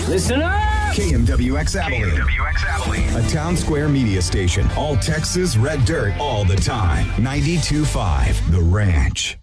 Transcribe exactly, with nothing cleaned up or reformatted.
Listen up! K M W X Abilene. K M W X Abilene. A Town Square media station. All Texas, red dirt, all the time. ninety-two point five The Ranch.